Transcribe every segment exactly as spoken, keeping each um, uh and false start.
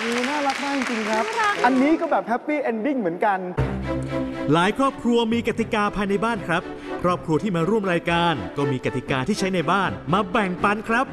น่ารักมากจริงๆครับอันนี้ก็แบบแฮปปี้เอนดิ้งเหมือนกันหลายครอบครัวมีกติกาภายในบ้านครับครอบครัวที่มาร่วมรายการก็มีกติกาที่ใช้ในบ้านมาแบ่งปันครับ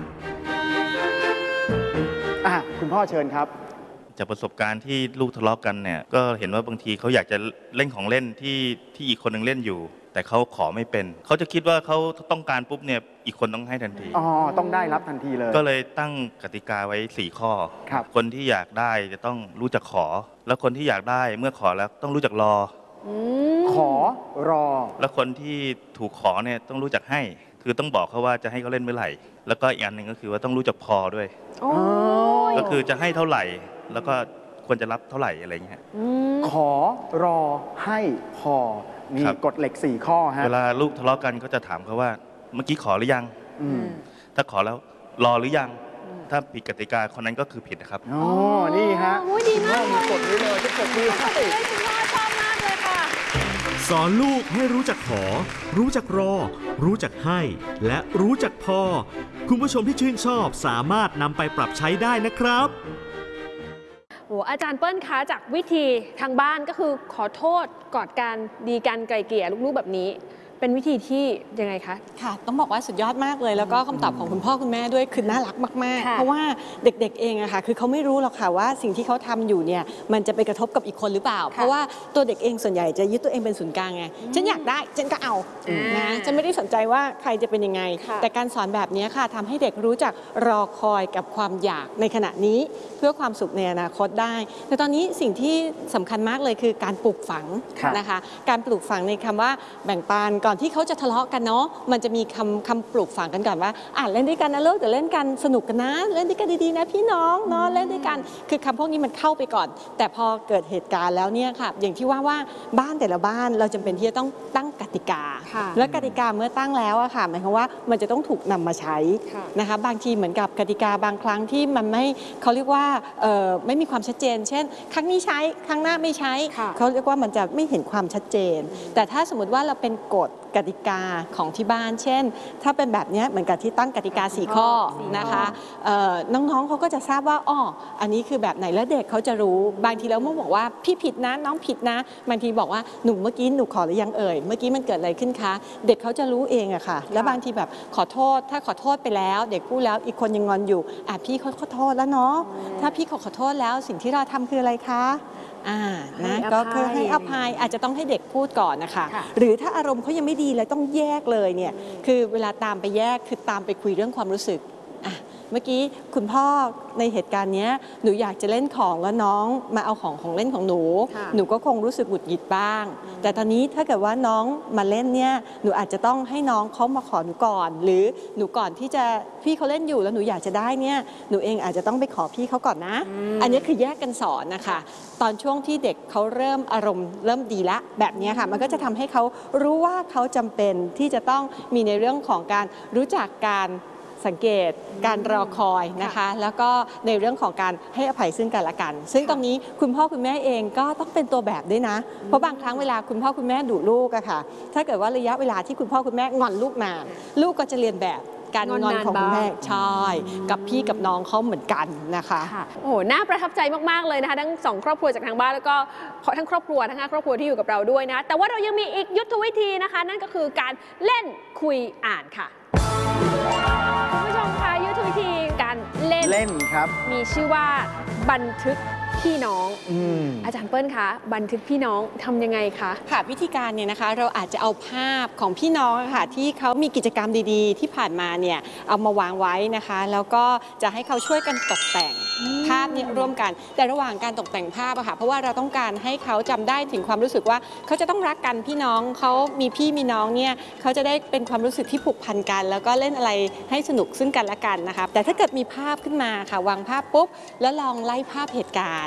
อ่ะคุณพ่อเชิญครับจากประสบการณ์ที่ลูกทะเลาะกันเนี่ยก็เห็นว่าบางทีเขาอยากจะเล่นของเล่นที่ที่อีกคนหนึ่งเล่นอยู่แต่เขาขอไม่เป็นเขาจะคิดว่าเขาต้องการปุ๊บเนี่ยอีกคนต้องให้ทันทีอ๋อต้องได้รับทันทีเลยก็เลยตั้งกติกาไว้สี่ข้อครับคนที่อยากได้จะต้องรู้จักขอแล้วคนที่อยากได้เมื่อขอแล้วต้องรู้จักรอขอรอแล้วคนที่ถูกขอเนี่ยต้องรู้จักให้คือต้องบอกเขาว่าจะให้เขาเล่นเมื่อไหร่แล้วก็อีกอันหนึ่งก็คือว่าต้องรู้จักพอด้วยก็คือจะให้เท่าไหร่แล้วก็ควรจะรับเท่าไหร่อะไรเงี้ยขอรอให้พอมีกฎเหล็กสี่ข้อฮะเวลาลูกทะเลาะกันก็จะถามเขาว่าเมื่อกี้ขอหรือยังถ้าขอแล้วรอหรือยังถ้าผิดกติกาคนนั้นก็คือผิดนะครับอ๋อนี่ฮะดีมากมีกฎนี้เลยจะกดมือให้คุณพ่อชอบมากเลยค่ะสอนลูกให้รู้จักขอรู้จักรอรู้จักให้และรู้จักพอคุณผู้ชมที่ชื่นชอบสามารถนำไปปรับใช้ได้นะครับโอ้อาจารย์เปิ้ลคะจากวิธีทางบ้านก็คือขอโทษกอดกันดีกันไกลเกลี่ยลูกๆแบบนี้เป็นวิธีที่ยังไงคะค่ะต้องบอกว่าสุดยอดมากเลยแล้วก็คำตอบของคุณพ่อคุณแม่ด้วยคือน่ารักมากๆเพราะว่าเด็กๆเองอะค่ะคือเขาไม่รู้หรอกค่ะว่าสิ่งที่เขาทำอยู่เนี่ยมันจะไปกระทบกับอีกคนหรือเปล่าเพราะว่าตัวเด็กเองส่วนใหญ่จะยึดตัวเองเป็นศูนย์กลางไงฉันอยากได้ฉันก็เอานะฉันไม่ได้สนใจว่าใครจะเป็นยังไงแต่การสอนแบบนี้ค่ะทำให้เด็กรู้จักรอคอยกับความอยากในขณะนี้เพื่อความสุขในอนาคตได้แต่ตอนนี้สิ่งที่สำคัญมากเลยคือการปลูกฝังนะคะการปลูกฝังในคำว่าแบ่งปันก่อนที่เขาจะทะเลาะกันเนาะมันจะมีคำคำปลูกฝังกันก่อนว่าอ่ะเล่นด้วยกันนะลูกแต่เล่นกันสนุกกันนะเล่นด้วยกันดีๆนะพี่น้องเนาะเล่นด้วยกันคือคำพวกนี้มันเข้าไปก่อนแต่พอเกิดเหตุการณ์แล้วเนี่ยค่ะอย่างที่ว่าว่าบ้านแต่ละบ้านเราจำเป็นที่จะต้องตั้งกติกาและกติกาเมื่อตั้งแล้วอะค่ะหมายความว่ามันจะต้องถูกนำมาใช้นะคะบางทีเหมือนกับกติกาบางครั้งที่มันไม่เขาเรียกว่าไม่มีความชัดเจนเช่นครั้งนี้ใช้ครั้งหน้าไม่ใช้เขาเรียกว่ามันจะไม่เห็นความชัดเจนแต่ถ้าสมมติว่าเราเป็นกฎกติกาของที่บ้านเช่นถ้าเป็นแบบนี้เหมือนกับที่ตั้งกติกาสี่ข้อนะคะน้องๆเขาก็จะทราบว่าอ๋ออันนี้คือแบบไหนแล้วเด็กเขาจะรู้บางทีแล้วมื่อบอกว่าพี่ผิดนะน้องผิดนะบางทีบอกว่าหนูเมื่อกี้หนูขอหรือยังเอ่ยเมื่อกี้มันเกิดอะไรขึ้นคะเด็กเขาจะรู้เองอะค่ะแล้วบางทีแบบขอโทษถ้าขอโทษไปแล้วเด็กพูดแล้วอีกคนยังงอนอยู่อ่ะพี่เขาขอโทษแล้วเนาะถ้าพี่ขอขอโทษแล้วสิ่งที่เราทำคืออะไรคะอ่านะก็คือให้อภัยอาจจะต้องให้เด็กพูดก่อนนะคะหรือถ้าอารมณ์เขายังไม่ดีเลยต้องแยกเลยเนี่ยคือเวลาตามไปแยกคือตามไปคุยเรื่องความรู้สึกอ่ะเมื่อกี้คุณพ่อในเหตุการณ์นี้หนูอยากจะเล่นของแล้วน้องมาเอาของของเล่นของหนูหนูก็คงรู้สึกหงุดหงิดบ้างแต่ตอนนี้ถ้าเกิดว่าน้องมาเล่นเนี่ยหนูอาจจะต้องให้น้องเขามาขอหนูก่อนหรือหนูก่อนที่จะพี่เขาเล่นอยู่แล้วหนูอยากจะได้เนี่ยหนูเองอาจจะต้องไปขอพี่เขาก่อนนะ อ, อันนี้คือแยกกันสอนนะคะตอนช่วงที่เด็กเขาเริ่มอารมณ์เริ่มดีละแบบนี้ค่ะมันก็จะทำให้เขารู้ว่าเขาจำเป็นที่จะต้องมีในเรื่องของการรู้จักการสังเกตการรอคอยนะคะแล้วก็ในเรื่องของการให้อภัยซึ่งกันและกันซึ่งตรงนี้คุณพ่อคุณแม่เองก็ต้องเป็นตัวแบบด้วยนะเพราะบางครั้งเวลาคุณพ่อคุณแม่ดุลูกอะค่ะถ้าเกิดว่าระยะเวลาที่คุณพ่อคุณแม่งอนลูกนานลูกก็จะเรียนแบบการงอนของคุณแม่ใช่กับพี่กับน้องเขาเหมือนกันนะคะโอ้โหน่าประทับใจมากๆเลยนะคะทั้งสองครอบครัวจากทางบ้านแล้วก็ทั้งครอบครัวทั้งห้าครอบครัวที่อยู่กับเราด้วยนะแต่ว่าเรายังมีอีกยุทธวิธีนะคะนั่นก็คือการเล่นคุยอ่านค่ะคุณผู้ชมคะยุทธวิธีการเล่นเล่นครับมีชื่อว่าบันทึกพี่น้อง อ, อาจารย์เปิ้ลคะบันทึกพี่น้องทำยังไงคะค่ะวิธีการเนี่ยนะคะเราอาจจะเอาภาพของพี่น้องค่ะที่เขามีกิจกรรมดีๆที่ผ่านมาเนี่ยเอามาวางไว้นะคะแล้วก็จะให้เขาช่วยกันตกแต่งภาพนี้ร่วมกันแต่ระหว่างการตกแต่งภาพอะค่ะเพราะว่าเราต้องการให้เขาจำได้ถึงความรู้สึกว่าเขาจะต้องรักกันพี่น้องเขามีพี่มีน้องเนี่ยเขาจะได้เป็นความรู้สึกที่ผูกพันกันแล้วก็เล่นอะไรให้สนุกซึ่งกันและกันนะคะแต่ถ้าเกิดมีภาพขึ้นมาค่ะวางภาพปุ๊บแล้วลองไล่ภาพเหตุการณ์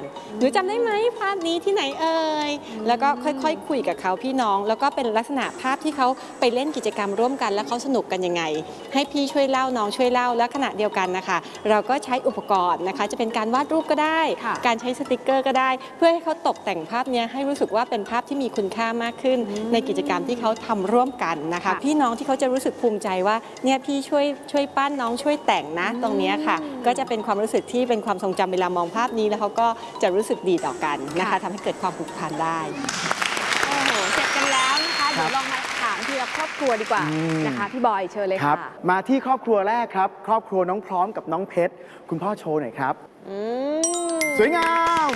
หนูจำได้ไหมภาพนี้ที่ไหนเอ่ยแล้วก็ค่อยๆคุยกับเขาพี่น้องแล้วก็เป็นลักษณะภาพที่เขาไปเล่นกิจกรรมร่วมกันแล้วเขาสนุกกันยังไงให้พี่ช่วยเล่าน้องช่วยเล่าและขณะเดียวกันนะคะเราก็ใช้อุปกรณ์นะคะจะเป็นการวาดรูปก็ได้การใช้สติกเกอร์ก็ได้เพื่อให้เขาตกแต่งภาพนี้ให้รู้สึกว่าเป็นภาพที่มีคุณค่ามากขึ้นในกิจกรรมที่เขาทำร่วมกันนะคะพี่น้องที่เขาจะรู้สึกภูมิใจว่าเนี่ยพี่ช่วยช่วยปั้นน้องช่วยแต่งนะตรงนี้ค่ะก็จะเป็นความรู้สึกที่เป็นความทรงจำเวลามองภาพนี้แล้วเขาก็จะรู้สึกดีต่อกันนะคะทำให้เกิดความผูกพันได้โอ้โหเสร็จกันแล้วนะคะเดี๋ยวลองมาถามทีละครอบครัวดีกว่านะคะพี่บอยเชิญเลยค่ะมาที่ครอบครัวแรกครับครอบครัวน้องพร้อมกับน้องเพชรคุณพ่อโชว์หน่อยครับสวยงาม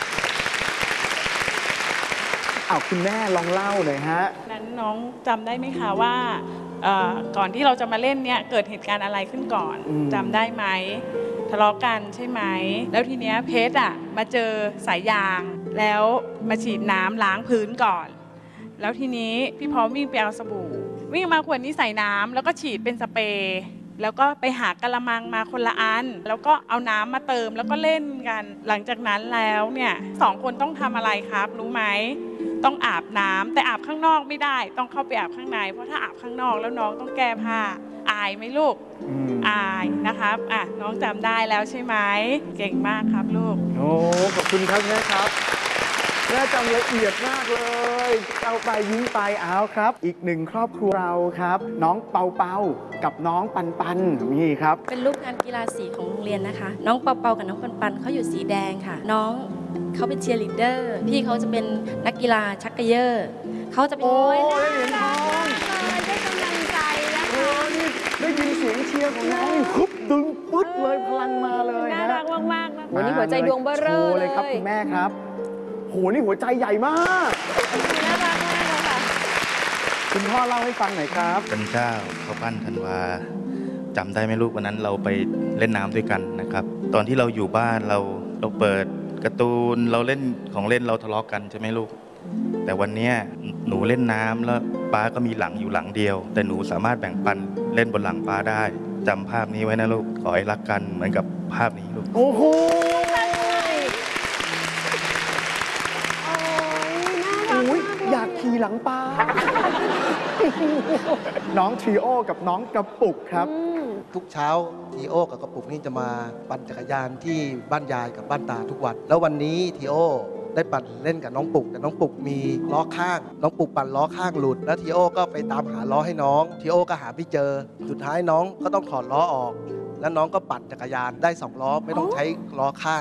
อ้าวคุณแม่ลองเล่าหน่อยฮะนั้นน้องจำได้ไหมคะว่าก่อนที่เราจะมาเล่นเนี่ยเกิดเหตุการณ์อะไรขึ้นก่อนจำได้ไหมทะเลาะกันใช่ไหมแล้วทีเนี้ยเพชรอ่ะมาเจอสายยางแล้วมาฉีดน้ำล้างพื้นก่อนแล้วทีนี้พี่พร้อมวิ่งไปเอาสบู่วิ่งมาขวดนี้ใส่น้ำแล้วก็ฉีดเป็นสเปรย์แล้วก็ไปหากะละมังมาคนละอันแล้วก็เอาน้ำมาเติมแล้วก็เล่นกันหลังจากนั้นแล้วเนี่ยสองคนต้องทำอะไรครับรู้ไหมต้องอาบน้ำแต่อาบข้างนอกไม่ได้ต้องเข้าไปอาบข้างในเพราะถ้าอาบข้างนอกแล้วน้องต้องแก้ผ้าอายไหมลูกอายนะครับอ่ะน้องจำได้แล้วใช่ไหมเก่งมากครับลูกโอ้ขอบคุณครับแม่ครับแม่จำละเอียดมากเลยเอาไปยิ้มไปเอาครับอีกหนึ่งครอบครัวเราครับน้องเปาเปากับน้องปันปันนี่ครับเป็นรูปงานกีฬาสีของโรงเรียนนะคะน้องเปาเปากับน้องปันปันเขาอยู่สีแดงค่ะน้องเขาเป็นเชียร์ลีดเดอร์พี่เขาจะเป็นนักกีฬาชักเกยอร์เขาจะเป็นโอ้ยได้เหรียญทองได้กำลังใจนะคะได้ยินเสียงเชียร์ของน้องคุบดึงปุ๊ดเลยพลังมาเลยน่ารักมากๆนะวันนี้หัวใจดวงเบ้อเร่อเลยครับคุณแม่ครับโหนี่หัวใจใหญ่มากน่ารักมากเลยค่ะคุณพ่อเล่าให้ฟังหน่อยครับเป็นเจ้าเขาปั้นธันวาจำได้ไหมลูกวันนั้นเราไปเล่นน้ำด้วยกันนะครับตอนที่เราอยู่บ้านเราเราเปิดการ์ตูนเราเล่นของเล่นเราทะเลาะกันใช่ไหมลูกแต่วันนี้หนูเล่นน้ำแล้วป้าก็มีหลังอยู่หลังเดียวแต่หนูสามารถแบ่งปันเล่นบนหลังป้าได้จำภาพนี้ไว้นะลูกขอให้รักกันเหมือนกับภาพนี้ลูกโอ้โหอยากขี่หลังป้าน้องทริโอกับน้องกระปุกครับทุกเช้าทีโอกับกระปุกนี่จะมาปั่นจักรยานที่บ้านยายกับบ้านตาทุกวันแล้ววันนี้ทีโอได้ปั่นเล่นกับน้องปุกแต่น้องปุกมีล้อข้างน้องปุกปั่นล้อข้างหลุดแล้วทีโอก็ไปตามหาล้อให้น้องทีโอก็หาไม่เจอสุดท้ายน้องก็ต้องถอดล้อออกแล้วน้องก็ปั่นจักรยานได้สองล้อไม่ต้องใช้ล้อข้าง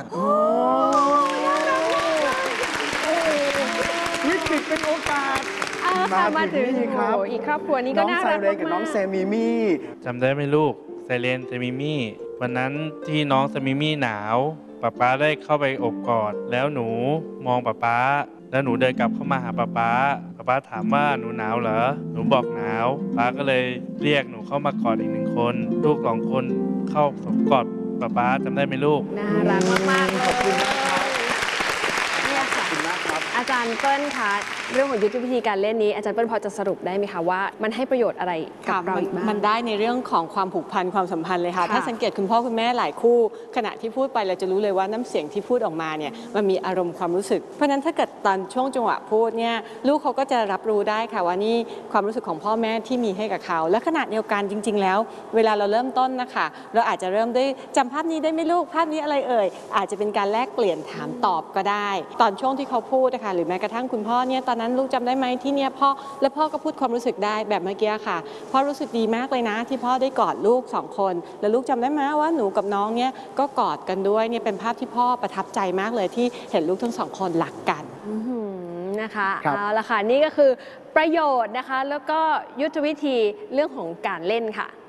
วิกฤตเป็นโอกาสมาถึงครับอีกครอบครัวนี้ก็น่ารักมากกับน้องเซมิมี่จำได้ไหมลูกไซเรนเซมิมี่วันนั้นที่น้องเซมิมี่หนาวป๊าป๊าได้เข้าไปอบกอดแล้วหนูมองป๊าป๊าแล้วหนูเดินกลับเข้ามาหาป๊าป๊าป๊าป๊าถามว่าหนูหนาวเหรอหนูบอกหนาวป๊าก็เลยเรียกหนูเข้ามากอดอีกหนึ่งคนลูกสองคนเข้าสมกอดป๊าป๊าจำได้ไหมลูกน่ารักมากๆขอบคุณนะครับเนี่ยค่ะอาจารย์เปิ้ลคะเรื่องของยุทธวิธีการเล่นนี้อาจารย์เปิ้ลพอจะสรุปได้ไหมคะว่ามันให้ประโยชน์อะไรกับเราอีกบ้างมันได้ในเรื่องของความผูกพันความสัมพันธ์เลยค่ะถ้าสังเกตคุณพ่อคุณแม่หลายคู่ขณะที่พูดไปเราจะรู้เลยว่าน้ำเสียงที่พูดออกมาเนี่ยมันมีอารมณ์ความรู้สึกเพราะฉะนั้นถ้าเกิดตอนช่วงจังหวะพูดเนี่ยลูกเขาก็จะรับรู้ได้ค่ะว่านี่ความรู้สึกของพ่อแม่ที่มีให้กับเขาและขณะเดียวกันจริงๆแล้วเวลาเราเริ่มต้นนะคะเราอาจจะเริ่มด้วยจำภาพนี้ได้ไหมลูกภาพนี้อะไรเอ่ยอาจจะเป็นการแลกเปลี่ยนถามตอบก็ได้ตอนช่วงที่เขาพูดนะคะหรือแม้กระทั่งคุณพ่อเนี่ยตอนนั้นลูกจำได้ไหมที่เนี่ยพ่อและพ่อก็พูดความรู้สึกได้แบบเมื่อกี้ค่ะพ่อรู้สึกดีมากเลยนะที่พ่อได้กอดลูกสองคนแล้วลูกจำได้ไหมว่าหนูกับน้องเนี่ยก็กอดกันด้วยเนี่ยเป็นภาพที่พ่อประทับใจมากเลยที่เห็นลูกทั้งสองคนรักกันนะคะเอาละค่ะนี่ก็คือประโยชน์นะคะแล้วก็ยุทธวิธีเรื่องของการเล่นค่ะ